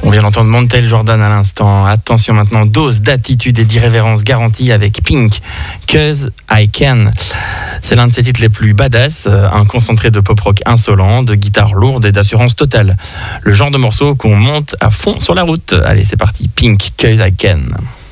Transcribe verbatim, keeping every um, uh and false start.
On vient d'entendre Montel Jordan à l'instant. Attention maintenant, dose d'attitude et d'irrévérence garantie avec Pink, 'Cause I Can. C'est l'un de ses titres les plus badass, un concentré de pop rock insolent, de guitare lourde et d'assurance totale. Le genre de morceau qu'on monte à fond sur la route. Allez, c'est parti, Pink, 'Cause I Can.